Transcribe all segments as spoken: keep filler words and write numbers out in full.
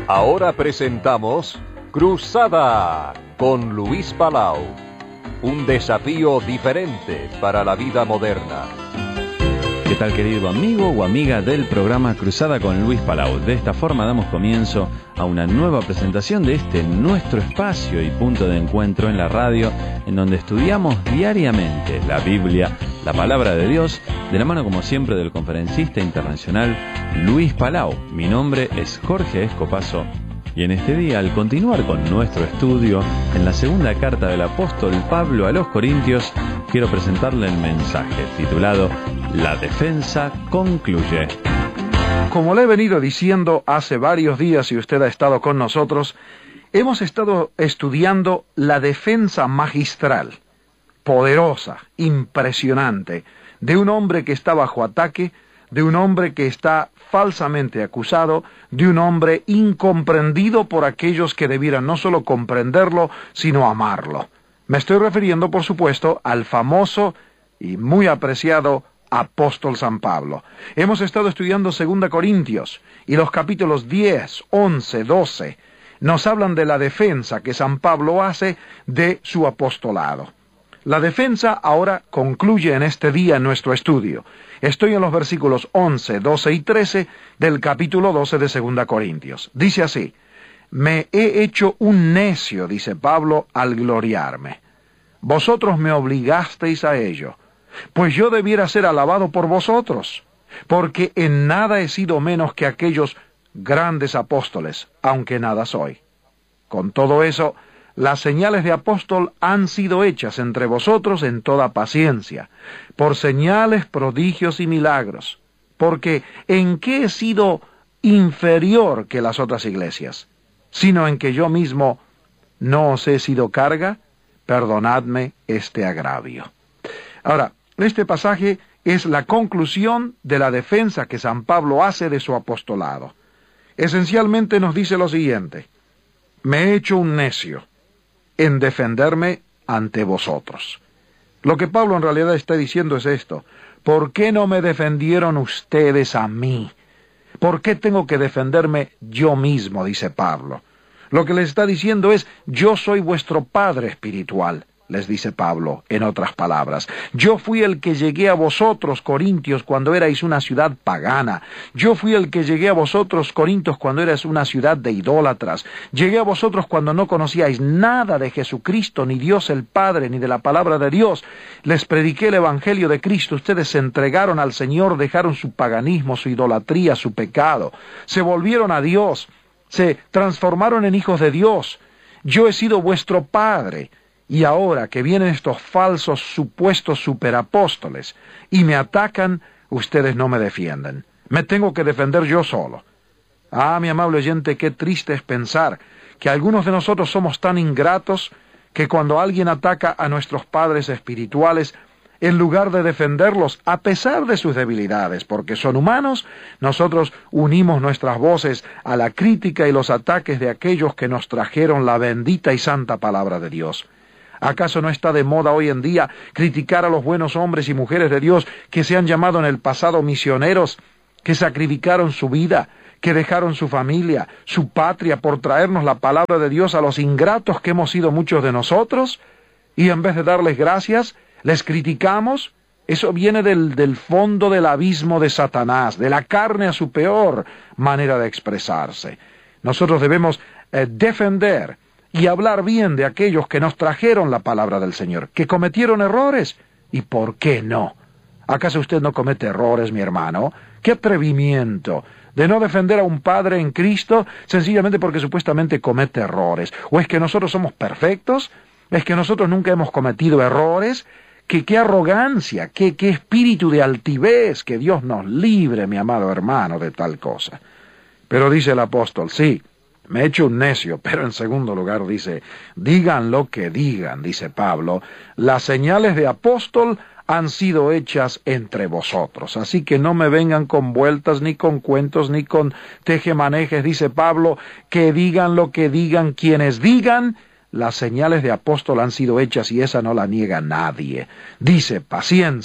Ahora presentamos Cruzada con Luis Palau. Un desafío diferente para la vida moderna. ¿Qué tal, querido amigo o amiga del programa Cruzada con Luis Palau? De esta forma damos comienzo a una nueva presentación de este nuestro espacio y punto de encuentro en la radio, en donde estudiamos diariamente la Biblia, la palabra de Dios, de la mano como siempre del conferencista internacional Luis Palau. Mi nombre es Jorge Escopazo. Y en este día, al continuar con nuestro estudio en la segunda carta del apóstol Pablo a los Corintios, quiero presentarle el mensaje titulado La defensa concluye. Como le he venido diciendo hace varios días, si usted ha estado con nosotros, hemos estado estudiando la defensa magistral, poderosa, impresionante, de un hombre que está bajo ataque, de un hombre que está falsamente acusado, de un hombre incomprendido por aquellos que debieran no solo comprenderlo, sino amarlo. Me estoy refiriendo, por supuesto, al famoso y muy apreciado apóstol San Pablo. Hemos estado estudiando Segunda Corintios, y los capítulos diez, once, doce nos hablan de la defensa que San Pablo hace de su apostolado. La defensa ahora concluye en este día en nuestro estudio. Estoy en los versículos once, doce y trece del capítulo doce de Segunda Corintios. Dice así: Me he hecho un necio, dice Pablo, al gloriarme. Vosotros me obligasteis a ello, pues yo debiera ser alabado por vosotros, porque en nada he sido menos que aquellos grandes apóstoles, aunque nada soy. Con todo eso, las señales de apóstol han sido hechas entre vosotros en toda paciencia, por señales, prodigios y milagros, porque ¿en qué he sido inferior que las otras iglesias? Sino en que yo mismo no os he sido carga, perdonadme este agravio. Ahora, este pasaje es la conclusión de la defensa que San Pablo hace de su apostolado. Esencialmente nos dice lo siguiente: me he hecho un necio en defenderme ante vosotros. Lo que Pablo en realidad está diciendo es esto: ¿por qué no me defendieron ustedes a mí? ¿Por qué tengo que defenderme yo mismo?, dice Pablo. Lo que les está diciendo es: yo soy vuestro padre espiritual, les dice Pablo, en otras palabras. Yo fui el que llegué a vosotros, Corintios, cuando erais una ciudad pagana. Yo fui el que llegué a vosotros, Corintios, cuando erais una ciudad de idólatras. Llegué a vosotros cuando no conocíais nada de Jesucristo, ni Dios el Padre, ni de la palabra de Dios. Les prediqué el Evangelio de Cristo. Ustedes se entregaron al Señor, dejaron su paganismo, su idolatría, su pecado. Se volvieron a Dios, se transformaron en hijos de Dios. Yo he sido vuestro Padre. Y ahora que vienen estos falsos supuestos superapóstoles y me atacan, ustedes no me defienden. Me tengo que defender yo solo. Ah, mi amable oyente, qué triste es pensar que algunos de nosotros somos tan ingratos que cuando alguien ataca a nuestros padres espirituales, en lugar de defenderlos a pesar de sus debilidades, porque son humanos, nosotros unimos nuestras voces a la crítica y los ataques de aquellos que nos trajeron la bendita y santa palabra de Dios. ¿Acaso no está de moda hoy en día criticar a los buenos hombres y mujeres de Dios que se han llamado en el pasado misioneros, que sacrificaron su vida, que dejaron su familia, su patria por traernos la palabra de Dios a los ingratos que hemos sido muchos de nosotros? Y en vez de darles gracias, les criticamos. Eso viene del, del fondo del abismo de Satanás, de la carne a su peor manera de expresarse. Nosotros debemos eh, defender y hablar bien de aquellos que nos trajeron la palabra del Señor, que cometieron errores. ¿Y por qué no? ¿Acaso usted no comete errores, mi hermano? ¡Qué atrevimiento de no defender a un padre en Cristo sencillamente porque supuestamente comete errores! ¿O es que nosotros somos perfectos? ¿Es que nosotros nunca hemos cometido errores? ¡Qué, qué arrogancia! Qué, ¡Qué espíritu de altivez! Que Dios nos libre, mi amado hermano, de tal cosa! Pero dice el apóstol, sí, me he hecho un necio, pero en segundo lugar dice, digan lo que digan, dice Pablo, las señales de apóstol han sido hechas entre vosotros. Así que no me vengan con vueltas, ni con cuentos, ni con tejemanejes, dice Pablo, que digan lo que digan quienes digan, las señales de apóstol han sido hechas y esa no la niega nadie. Dice, paciencia,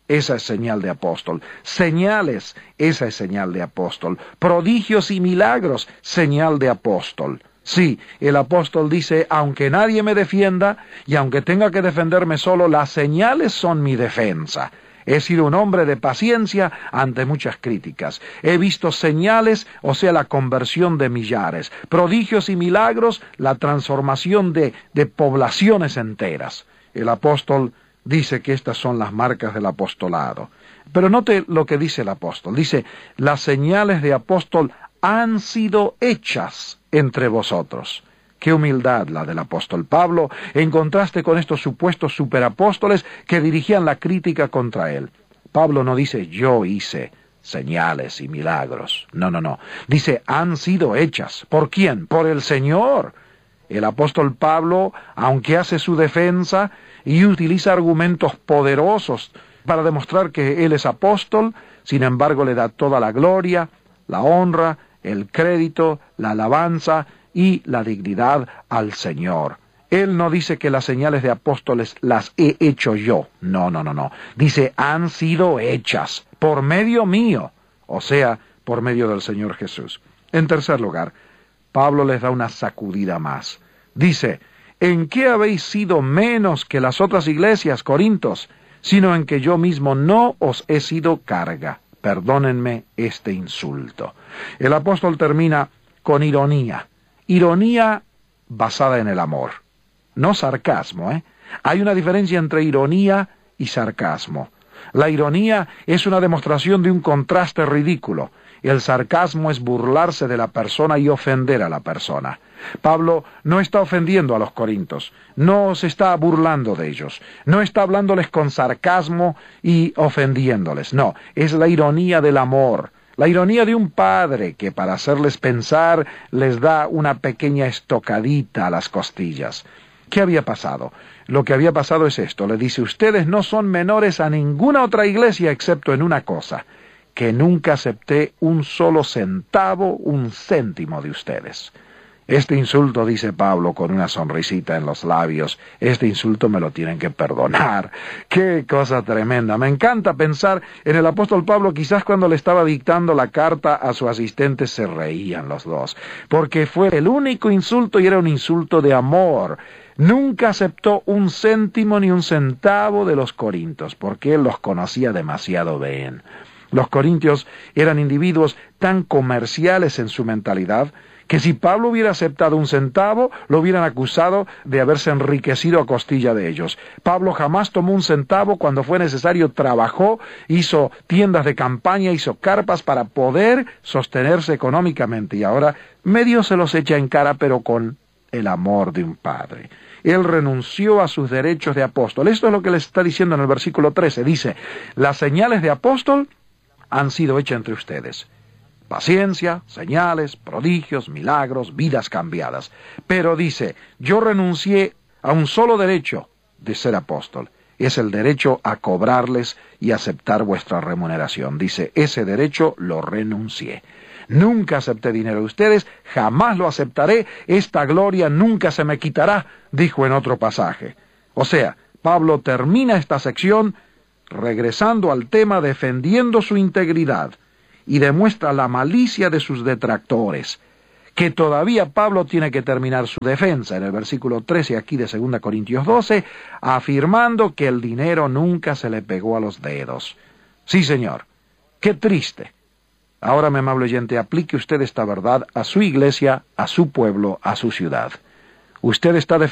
esa es señal de apóstol. Señales, esa es señal de apóstol. Prodigios y milagros, señal de apóstol. Sí, el apóstol dice, aunque nadie me defienda, y aunque tenga que defenderme solo, las señales son mi defensa. He sido un hombre de paciencia ante muchas críticas. He visto señales, o sea, la conversión de millares. Prodigios y milagros, la transformación de, de poblaciones enteras. El apóstol dice que estas son las marcas del apostolado. Pero note lo que dice el apóstol. Dice, las señales de apóstol han sido hechas entre vosotros. Qué humildad la del apóstol Pablo, en contraste con estos supuestos superapóstoles que dirigían la crítica contra él. Pablo no dice, yo hice señales y milagros. No, no, no. Dice, han sido hechas. ¿Por quién? Por el Señor. El apóstol Pablo, aunque hace su defensa y utiliza argumentos poderosos para demostrar que él es apóstol, sin embargo le da toda la gloria, la honra, el crédito, la alabanza y la dignidad al Señor. Él no dice que las señales de apóstoles las he hecho yo. No, no, no, no. Dice, han sido hechas por medio mío, o sea, por medio del Señor Jesús. En tercer lugar, Pablo les da una sacudida más. Dice, ¿en qué habéis sido menos que las otras iglesias, Corintos? Sino en que yo mismo no os he sido carga. Perdónenme este insulto. El apóstol termina con ironía. Ironía basada en el amor. No sarcasmo, ¿eh? Hay una diferencia entre ironía y sarcasmo. La ironía es una demostración de un contraste ridículo. El sarcasmo es burlarse de la persona y ofender a la persona. Pablo no está ofendiendo a los corintios, no se está burlando de ellos, no está hablándoles con sarcasmo y ofendiéndoles, no, es la ironía del amor, la ironía de un padre que para hacerles pensar les da una pequeña estocadita a las costillas. ¿Qué había pasado? Lo que había pasado es esto, le dice, ustedes no son menores a ninguna otra iglesia excepto en una cosa, que nunca acepté un solo centavo, un céntimo de ustedes. Este insulto, dice Pablo con una sonrisita en los labios, este insulto me lo tienen que perdonar. ¡Qué cosa tremenda! Me encanta pensar en el apóstol Pablo, quizás cuando le estaba dictando la carta a su asistente se reían los dos, porque fue el único insulto y era un insulto de amor. Nunca aceptó un céntimo ni un centavo de los corintios, porque él los conocía demasiado bien. Los corintios eran individuos tan comerciales en su mentalidad, que si Pablo hubiera aceptado un centavo, lo hubieran acusado de haberse enriquecido a costilla de ellos. Pablo jamás tomó un centavo, cuando fue necesario trabajó, hizo tiendas de campaña, hizo carpas para poder sostenerse económicamente, y ahora medio se los echa en cara, pero con el amor de un padre. Él renunció a sus derechos de apóstol. Esto es lo que le está diciendo en el versículo trece. Dice, las señales de apóstol han sido hechas entre ustedes. Paciencia, señales, prodigios, milagros, vidas cambiadas. Pero dice, yo renuncié a un solo derecho de ser apóstol. Es el derecho a cobrarles y aceptar vuestra remuneración. Dice, ese derecho lo renuncié. Nunca acepté dinero de ustedes, jamás lo aceptaré, esta gloria nunca se me quitará, dijo en otro pasaje. O sea, Pablo termina esta sección regresando al tema, defendiendo su integridad, y demuestra la malicia de sus detractores, que todavía Pablo tiene que terminar su defensa en el versículo trece aquí de segunda Corintios doce, afirmando que el dinero nunca se le pegó a los dedos. Sí, señor, qué triste. Ahora, mi amable oyente, aplique usted esta verdad a su iglesia, a su pueblo, a su ciudad. Usted está